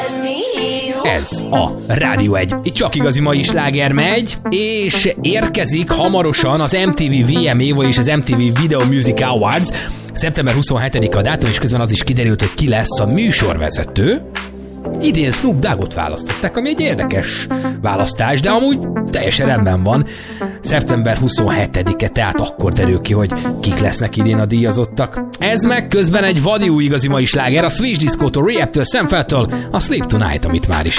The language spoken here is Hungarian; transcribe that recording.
Ez a Rádió 1. Itt csak igazi mai sláger megy, és érkezik hamarosan az MTV VMA, és az MTV Video Music Awards. Szeptember 27 a dátum, és közben az is kiderült, hogy ki lesz a műsorvezető. Idén Snoop Doggot választották, ami egy érdekes választás, de amúgy teljesen rendben van. Szeptember 27-e, tehát akkor derül ki, hogy kik lesznek idén a díjazottak. Ez meg közben egy vadi új igazi mai sláger, a Swedish Disco-tól, Rehab-től, Sam Feltől, a Sleep Tonight, amit már is